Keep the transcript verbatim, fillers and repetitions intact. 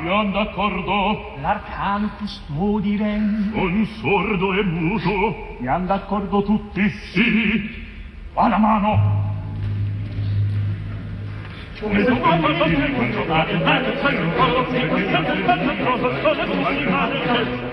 Siam d'accordo. L'arcano custodire. Son sordo e muto. Siam d'accordo tutti. Sì. Alla mano. Come